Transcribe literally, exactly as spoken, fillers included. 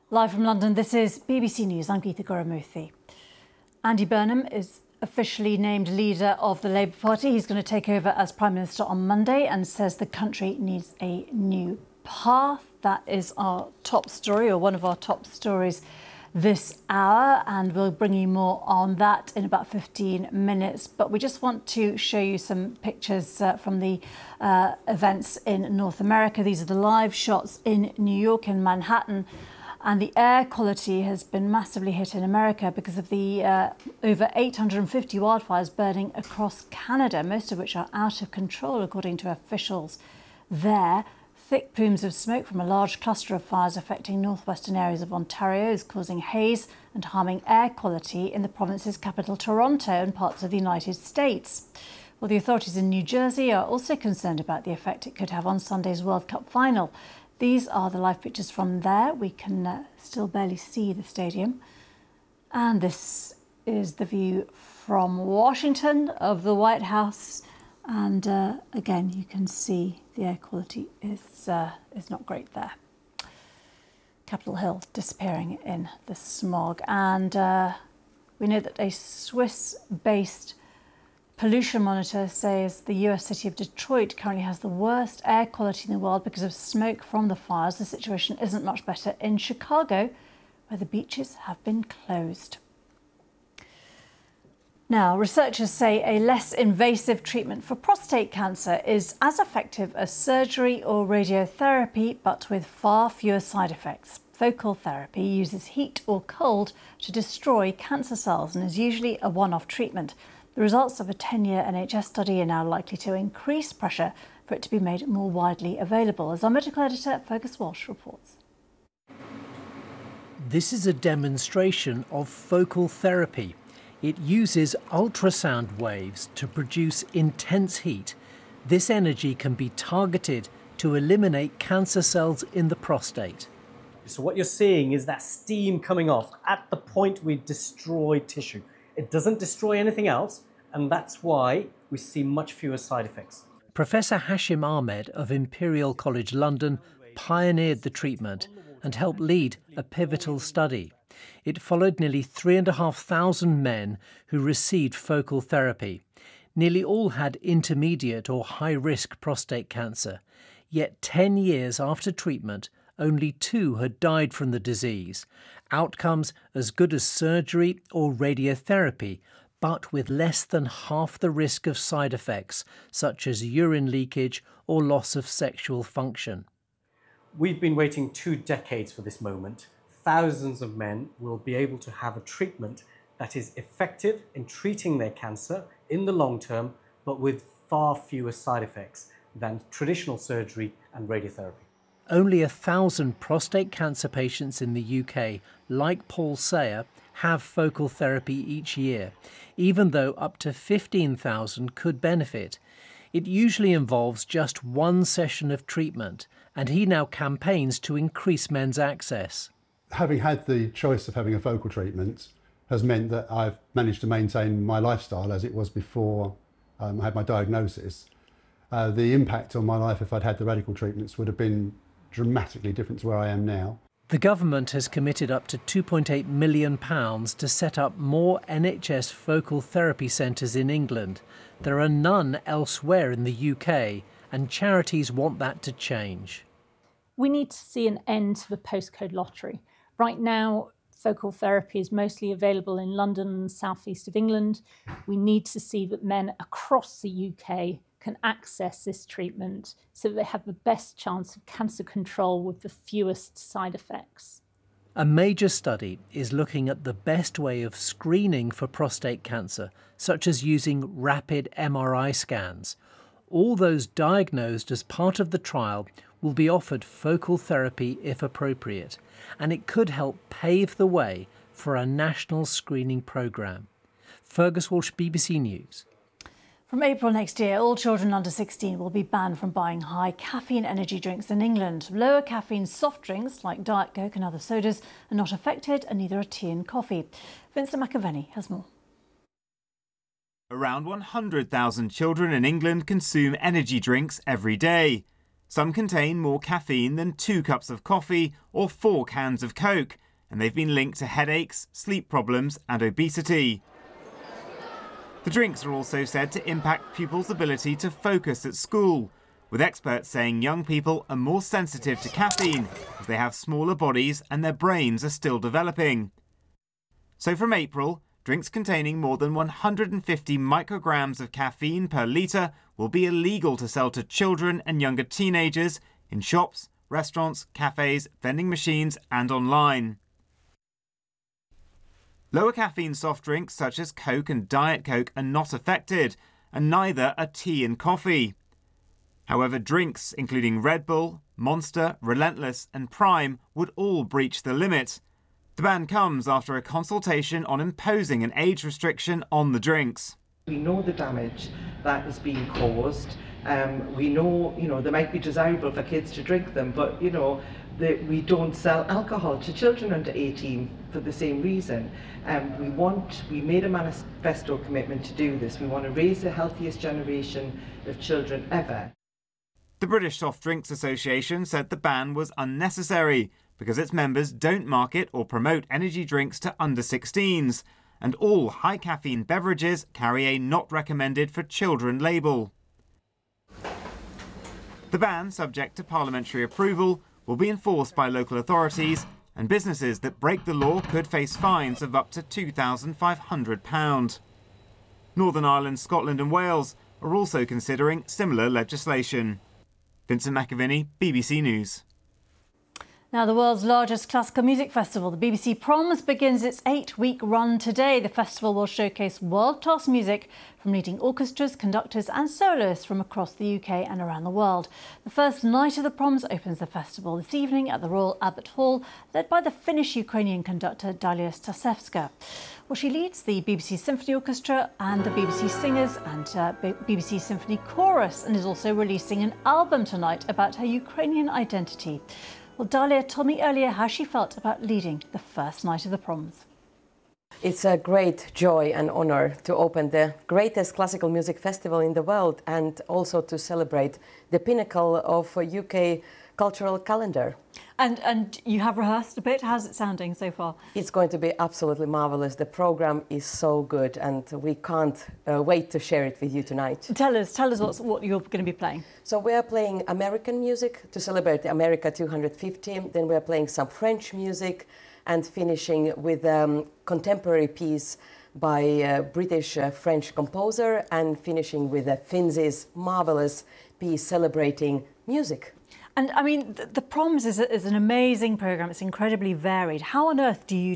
Live from London, this is B B C News. I'm Geetha Gurumurthy. Andy Burnham is officially named leader of the Labour Party. He's going to take over as Prime Minister on Monday and says the country needs a new path. That is our top story, or one of our top stories this hour, and we'll bring you more on that in about fifteen minutes. But we just want to show you some pictures uh, from the uh, events in North America. These are the live shots in New York, in Manhattan. And the air quality has been massively hit in America because of the uh, over eight hundred fifty wildfires burning across Canada, most of which are out of control, according to officials there. Thick plumes of smoke from a large cluster of fires affecting northwestern areas of Ontario is causing haze and harming air quality in the province's capital, Toronto, and parts of the United States. Well, the authorities in New Jersey are also concerned about the effect it could have on Sunday's World Cup final. These are the live pictures from there. We can uh, still barely see the stadium. And this is the view from Washington of the White House. And uh, again, you can see the air quality is, uh, is not great there. Capitol Hill disappearing in the smog. And uh, we know that a Swiss-based pollution monitor says the U S city of Detroit currently has the worst air quality in the world because of smoke from the fires. The situation isn't much better in Chicago, where the beaches have been closed. Now, researchers say a less invasive treatment for prostate cancer is as effective as surgery or radiotherapy, but with far fewer side effects. Focal therapy uses heat or cold to destroy cancer cells and is usually a one-off treatment. The results of a ten-year N H S study are now likely to increase pressure for it to be made more widely available, as our medical editor Fergus Walsh reports. This is a demonstration of focal therapy. It uses ultrasound waves to produce intense heat. This energy can be targeted to eliminate cancer cells in the prostate. So what you're seeing is that steam coming off at the point we destroy tissue. It doesn't destroy anything else, and that's why we see much fewer side effects. Professor Hashim Ahmed of Imperial College London pioneered the treatment and helped lead a pivotal study. It followed nearly three and a half thousand men who received focal therapy. Nearly all had intermediate or high-risk prostate cancer. Yet ten years after treatment, only two had died from the disease. Outcomes as good as surgery or radiotherapy, but with less than half the risk of side effects, such as urine leakage or loss of sexual function. We've been waiting two decades for this moment. Thousands of men will be able to have a treatment that is effective in treating their cancer in the long term, but with far fewer side effects than traditional surgery and radiotherapy. Only a thousand prostate cancer patients in the U K, like Paul Sayer, have focal therapy each year, even though up to fifteen thousand could benefit. It usually involves just one session of treatment, and he now campaigns to increase men's access. Having had the choice of having a focal treatment has meant that I've managed to maintain my lifestyle as it was before um, I had my diagnosis. Uh, the impact on my life if I'd had the radical treatments would have been dramatically different to where I am now. The government has committed up to two point eight million pounds to set up more N H S focal therapy centres in England. There are none elsewhere in the U K, and charities want that to change. We need to see an end to the postcode lottery. Right now, focal therapy is mostly available in London and south east of England. We need to see that men across the U K can access this treatment so that they have the best chance of cancer control with the fewest side effects. A major study is looking at the best way of screening for prostate cancer, such as using rapid M R I scans. All those diagnosed as part of the trial will be offered focal therapy if appropriate, and it could help pave the way for a national screening programme. Fergus Walsh, B B C News. From April next year, all children under sixteen will be banned from buying high caffeine energy drinks in England. Lower caffeine soft drinks like Diet Coke and other sodas are not affected, and neither are tea and coffee. Vincent McAvenny has more. Around one hundred thousand children in England consume energy drinks every day. Some contain more caffeine than two cups of coffee or four cans of Coke, and they've been linked to headaches, sleep problems and obesity. The drinks are also said to impact pupils' ability to focus at school, with experts saying young people are more sensitive to caffeine as they have smaller bodies and their brains are still developing. So from April, drinks containing more than one hundred fifty micrograms of caffeine per litre will be illegal to sell to children and younger teenagers in shops, restaurants, cafes, vending machines and online. Lower caffeine soft drinks such as Coke and Diet Coke are not affected, and neither are tea and coffee. However, drinks including Red Bull, Monster, Relentless and Prime would all breach the limit. The ban comes after a consultation on imposing an age restriction on the drinks. We know the damage that is being caused. Um, we know, you know, they might be desirable for kids to drink them, but, you know, the, we don't sell alcohol to children under eighteen for the same reason. Um, we want, we made a manifesto commitment to do this. We want to raise the healthiest generation of children ever. The British Soft Drinks Association said the ban was unnecessary because its members don't market or promote energy drinks to under sixteens, and all high caffeine beverages carry a not recommended for children label. The ban, subject to parliamentary approval, will be enforced by local authorities, and businesses that break the law could face fines of up to two thousand five hundred pounds. Northern Ireland, Scotland and Wales are also considering similar legislation. Vincent McAviney, B B C News. Now, the world's largest classical music festival, the B B C Proms, begins its eight-week run today. The festival will showcase world-class music from leading orchestras, conductors and soloists from across the U K and around the world. The first night of the Proms opens the festival this evening at the Royal Albert Hall, led by the Finnish-Ukrainian conductor Dalia Stasevska. Well, she leads the B B C Symphony Orchestra and the B B C Singers and uh, B B C Symphony Chorus, and is also releasing an album tonight about her Ukrainian identity. Well, Dalia told me earlier how she felt about leading the first night of the Proms. It's a great joy and honour to open the greatest classical music festival in the world and also to celebrate the pinnacle of a U K cultural calendar. And, and you have rehearsed a bit. How's it sounding so far? It's going to be absolutely marvellous. The programme is so good and we can't uh, wait to share it with you tonight. Tell us, tell us what's, what you're going to be playing. So we are playing American music to celebrate the America two hundred fifty. Then we are playing some French music and finishing with a um, contemporary piece by a British uh, French composer and finishing with a Finzi's marvellous piece celebrating music. And I mean, the, the Proms is, a, is an amazing programme. It's incredibly varied. How on earth do you